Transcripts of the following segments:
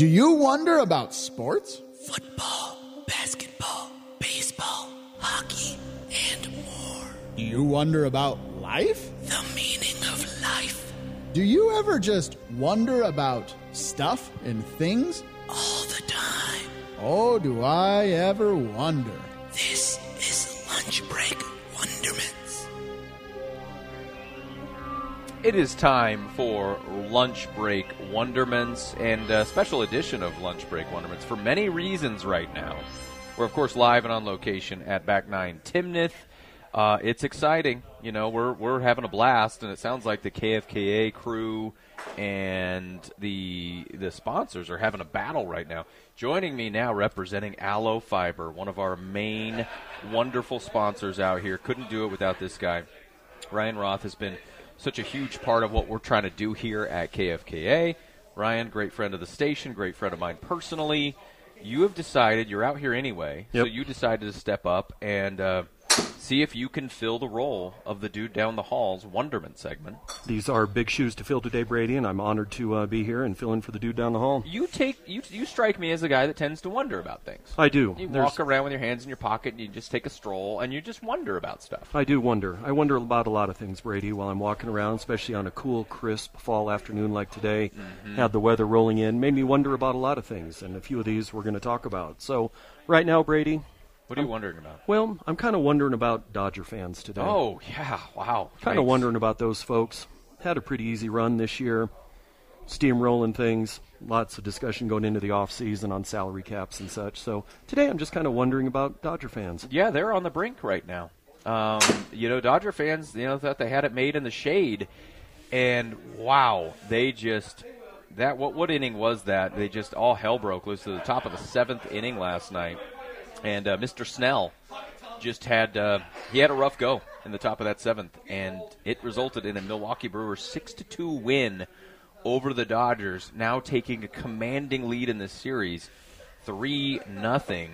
Do you wonder about sports? Football, basketball, baseball, hockey, and more. Do you wonder about life? The meaning of life. Do you ever just wonder about stuff and things? All the time. Oh, do I ever wonder. This is Lunch Break Wonderments. It is time for Lunch Break Wonderments and a special edition of Lunch Break Wonderments for many reasons right now. We're, of course, live and on location at Back 9 Timnath. It's exciting. You know, we're having a blast, and it sounds like the KFKA crew and the sponsors are having a battle right now. Joining me now representing Aloe Fiber, one of our main wonderful sponsors out here. Couldn't do it without this guy. Ryan Roth has been such a huge part of what we're trying to do here at KFKA. Ryan, great friend of the station, great friend of mine personally. You have decided, you're out here anyway, Yep. So you decided to step up and see if you can fill the role of the dude down the hall's Wonderment segment. These are big shoes to fill today, Brady, and I'm honored to be here and fill in for the dude down the hall. You strike me as a guy that tends to wonder about things. I do. You walk around with your hands in your pocket and you just take a stroll and you just wonder about stuff. I do wonder. I wonder about a lot of things, Brady, while I'm walking around, especially on a cool, crisp fall afternoon like today. Had the weather rolling in, made me wonder about a lot of things, and a few of these we're going to talk about. So right now, Brady, What are you wondering about? well, I'm kind of wondering about Dodger fans today. Oh, yeah, wow. Kind of Thanks. wondering about those folks. Had a pretty easy run this year, steamrolling things, lots of discussion going into the offseason on salary caps and such. So today I'm just kind of wondering about Dodger fans. Yeah, they're on the brink right now. Dodger fans, thought they had it made in the shade, and wow, they just what inning was that? They just all hell broke loose to the top of the seventh inning last night, and Mr. Snell just had he had a rough go in the top of that seventh, and it resulted in a Milwaukee Brewers 6-2 win over the Dodgers, now taking a commanding lead in this series, 3-0.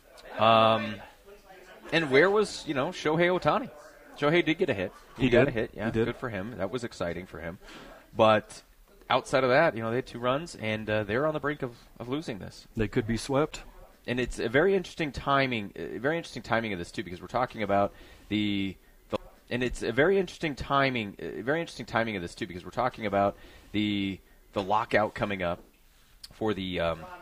And where was, Shohei Ohtani? Shohei did get a hit. He got a hit. Yeah, He did. Good for him. That was exciting for him. But outside of that, they had 2 runs, and they're on the brink of losing this. They could be swept. And it's a very interesting timing of this too, because we're talking about the lockout coming up for the